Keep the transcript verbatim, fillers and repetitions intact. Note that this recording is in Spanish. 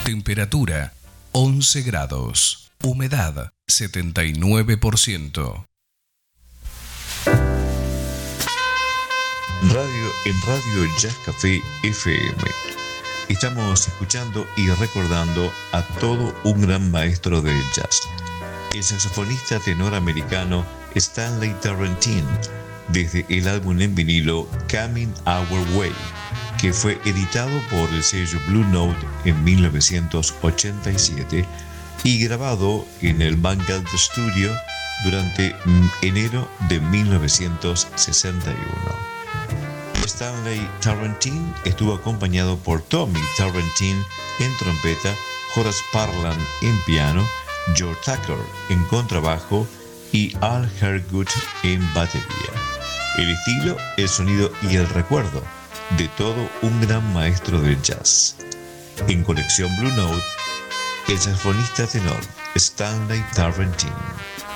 Temperatura once grados. Humedad setenta y nueve por ciento. Radio en Radio Jazz Café F M. Estamos escuchando y recordando a todo un gran maestro del jazz, el saxofonista tenor americano Stanley Tarantine, desde el álbum en vinilo Coming Our Way, que fue editado por el sello Blue Note en mil novecientos ochenta y siete y grabado en el Vanguard Studio durante enero de mil novecientos sesenta y uno. Stanley Tarantine estuvo acompañado por Tommy Tarantine en trompeta, Horace Parlan en piano, George Tucker en contrabajo y Al Harewood en batería. El estilo, el sonido y el recuerdo de todo un gran maestro del jazz. En colección Blue Note, el saxofonista tenor Stanley Tarantine.